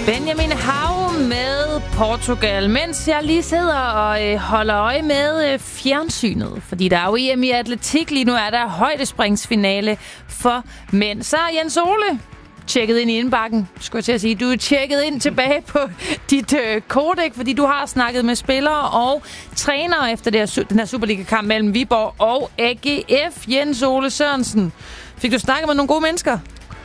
Benjamin Hav med Portugal, mens jeg lige sidder og holder øje med fjernsynet. Fordi der er jo EM i atletik lige nu, er der højdespringsfinale for mænd. Så Jens Ole tjekket ind i indbakken, skulle jeg til at sige. Du er tjekket ind tilbage på dit kodek, fordi du har snakket med spillere og trænere efter den her Superliga-kamp mellem Viborg og AGF. Jens Ole Sørensen, fik du snakket med nogle gode mennesker?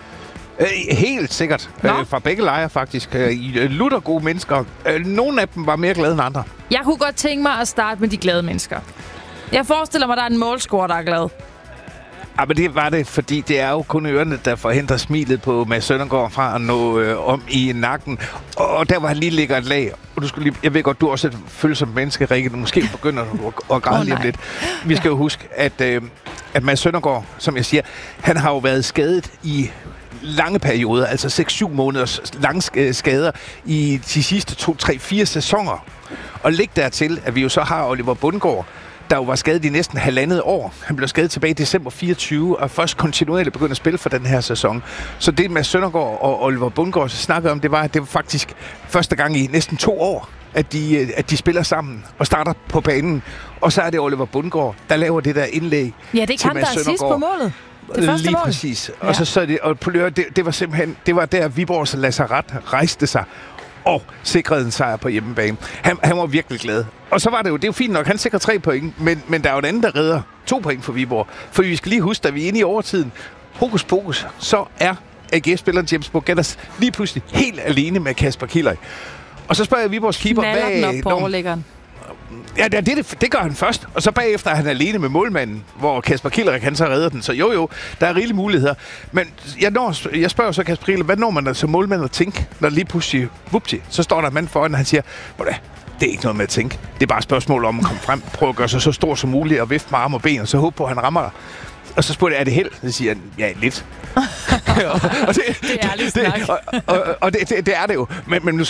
Helt sikkert. Fra begge lejre faktisk. Lutter gode mennesker. Nogle af dem var mere glade end andre. Jeg kunne godt tænke mig at starte med de glade mennesker. Jeg forestiller mig, at der er en målscorer, der er glad. Ja, men det var det, fordi det er jo kun ørerne, der forhindrer smilet på Mads Søndergaard fra at nå om i nakken. Og der var han lige ligger et lag. Og du skulle lige, jeg ved godt, du er også et følsomt menneske, Rikke. Du måske begynder at græde lige om lidt. Vi skal jo huske, at Mads Søndergaard, som jeg siger, han har jo været skadet i lange perioder, altså 6-7 måneders lange skader i de sidste 2-3-4 sæsoner. Og læg dertil, at vi jo så har Oliver Bundgaard, der jo var skadet i næsten 1,5 år. Han blev skadet tilbage i december 24, og først kontinuerligt begyndte at spille for den her sæson. Så det med Søndergaard og Oliver Bundgaard snakkede om, det var faktisk første gang i næsten 2 år, at de spiller sammen og starter på banen. Og så er det Oliver Bundgaard, der laver det der indlæg. Ja, det kan der sidst på målet. Det første lige mål. Præcis. Ja. Og så det, og på Løre, det var simpelthen, det var der Viborgs lazaret rejste sig og sikrede en sejr på hjemmebane. Han var virkelig glad. Og så var det er jo fint nok, han sikrer 3 point, men der er jo en anden, der redder 2 point for Viborg. For vi skal lige huske, at vi er inde i overtiden. Hokus pokus, så er AGF-spilleren James Borgetters lige pludselig helt alene med Kasper Kieler. Og så spørger jeg Viborgs keeper, hvad den op på overliggeren. Ja, det gør han først. Og så bagefter er han alene med målmanden, hvor Kasper Kieler han så redder den. Så jo, der er rigelige muligheder. Men jeg spørger så Kasper Kieler, hvad når man som målmand at tænke, når lige pludselig, vupti, så står der en mand foran, og han siger, det er ikke noget med at tænke. Det er bare et spørgsmål om at komme frem, prøve at gøre sig så stor som muligt, og vifte med arme og ben, og så håbe på, at han rammer dig. Og så spurgte jeg, er det held? Så siger han, ja, lidt. Det er ærligt snak. Og det er det jo. Men nu